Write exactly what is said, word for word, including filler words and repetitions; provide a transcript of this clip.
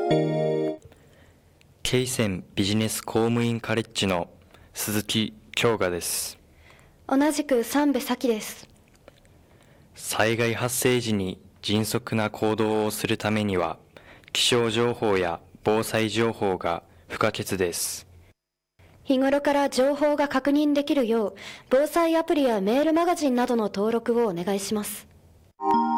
ケイセンビジネス公務員カレッジの鈴木京雅です。 同じく三部咲です。 災害発生時に迅速な行動をするためには、気象情報や防災情報が不可欠です。 日頃から情報が確認できるよう、防災アプリやメールマガジンなどの登録をお願いします。